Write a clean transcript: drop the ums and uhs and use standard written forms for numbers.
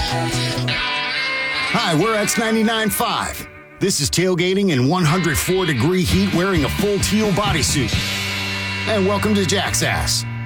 Hi, we're X99.5. This is tailgating in 104-degree heat wearing a full teal bodysuit. And welcome to Jack's Ass.